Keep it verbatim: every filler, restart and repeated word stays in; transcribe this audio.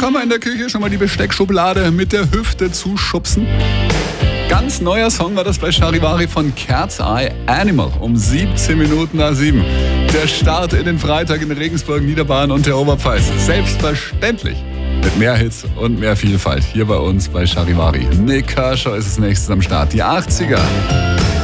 kann man in der Küche schon mal die Besteckschublade mit der Hüfte zuschubsen. Ganz neuer Song war das bei Charivari von Cat's Eye, Animal, um siebzehn Minuten nach sieben. Der Start in den Freitag in Regensburg, Niederbayern und der Oberpfalz. Selbstverständlich mit mehr Hits und mehr Vielfalt hier bei uns bei Charivari. Nick Kershaw ist als nächstes am Start. Die achtziger.